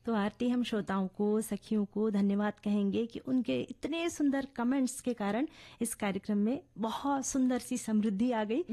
तो आरती हम श्रोताओं को, सखियों को धन्यवाद कहेंगे कि उनके इतने सुंदर कमेंट्स के कारण इस कार्यक्रम में बहुत सुंदर सी समृद्धि आ गई।